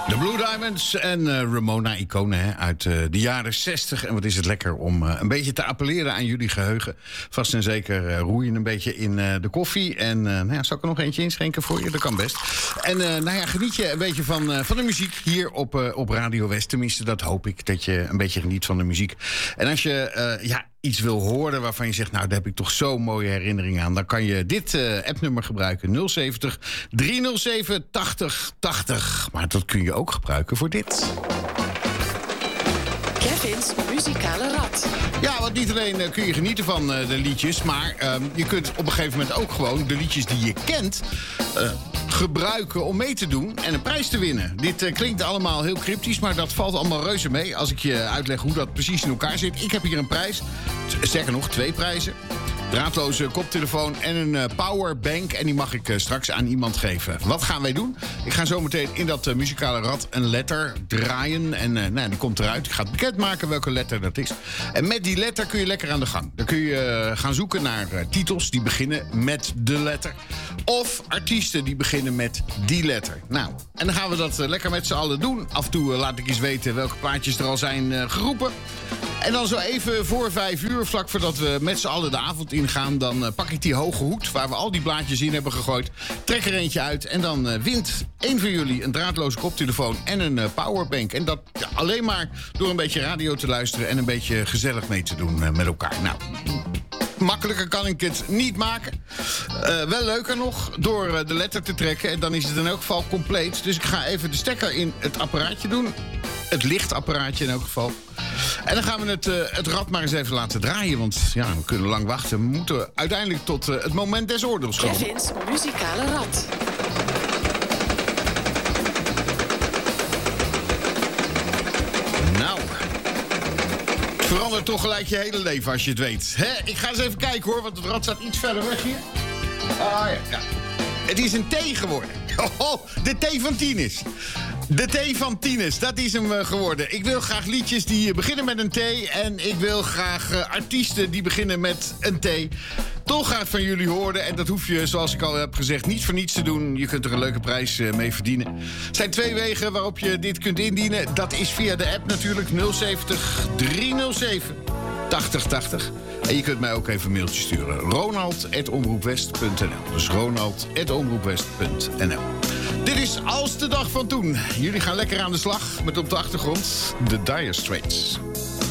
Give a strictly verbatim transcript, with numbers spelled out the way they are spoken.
De Blue Diamonds en uh, Ramona, iconen hè, uit uh, de jaren zestig. En wat is het lekker om uh, een beetje te appelleren aan jullie geheugen. Vast en zeker uh, roeien een beetje in uh, de koffie. En uh, nou ja, zal ik er nog eentje inschenken voor je? Dat kan best. En uh, nou ja, geniet je een beetje van, uh, van de muziek hier op, uh, op Radio West. Tenminste, dat hoop ik, dat je een beetje geniet van de muziek. En als je uh, ja, iets wil horen waarvan je zegt, nou, daar heb ik toch zo'n mooie herinnering aan, dan kan je dit uh, appnummer gebruiken. nul zeventig, driehonderdzeven, tachtig, tachtig. Maar dat kun je ook gebruiken voor dit. Kevin's muzikale rad. Ja, want niet alleen uh, kun je genieten van uh, de liedjes, maar uh, je kunt op een gegeven moment ook gewoon de liedjes die je kent Uh, gebruiken om mee te doen en een prijs te winnen. Dit uh, klinkt allemaal heel cryptisch, maar dat valt allemaal reuze mee als ik je uitleg hoe dat precies in elkaar zit. Ik heb hier een prijs, sterker nog twee prijzen. Draadloze koptelefoon en een uh, powerbank. En die mag ik uh, straks aan iemand geven. Wat gaan wij doen? Ik ga zo meteen in dat uh, muzikale rad een letter draaien. En uh, nou, die komt eruit. Ik ga het bekendmaken welke letter dat is. En met die letter kun je lekker aan de gang. Dan kun je uh, gaan zoeken naar uh, titels die beginnen met de letter. Of artiesten die beginnen met die letter. Nou, en dan gaan we dat uh, lekker met z'n allen doen. Af en toe uh, laat ik eens weten welke plaatjes er al zijn uh, geroepen. En dan zo even voor vijf uur, vlak voordat we met z'n allen de avond ingaan, dan uh, pak ik die hoge hoed waar we al die blaadjes in hebben gegooid. Trek er eentje uit en dan uh, wint één van jullie een draadloze koptelefoon en een uh, powerbank. En dat ja, alleen maar door een beetje radio te luisteren en een beetje gezellig mee te doen uh, met elkaar. Nou, makkelijker kan ik het niet maken. Uh, wel leuker nog, door uh, de letter te trekken. En dan is het in elk geval compleet. Dus ik ga even de stekker in het apparaatje doen. Het lichtapparaatje in elk geval. En dan gaan we het, uh, het rad maar eens even laten draaien. Want ja, we kunnen lang wachten. We moeten uiteindelijk tot uh, het moment des oordeels komen. Kevin's muzikale rad. Nou, het verandert toch gelijk je hele leven als je het weet. Hè? Ik ga eens even kijken hoor, want het rad staat iets verder weg hier. Ah ja, ja. Het is een T geworden. Oh, de T van Tienes. De T van Tienes, dat is hem uh, geworden. Ik wil graag liedjes die beginnen met een T. En ik wil graag uh, artiesten die beginnen met een T. Toch graag van jullie horen. En dat hoef je, zoals ik al heb gezegd, niet voor niets te doen. Je kunt er een leuke prijs uh, mee verdienen. Er zijn twee wegen waarop je dit kunt indienen. Dat is via de app natuurlijk. nul zeventig, driehonderdzeven, tachtig, tachtig. En je kunt mij ook even een mailtje sturen. ronald at omroepwest punt n l. Dus ronald at omroepwest punt n l. Dit is Als de dag van toen. Jullie gaan lekker aan de slag met op de achtergrond de Dire Straits.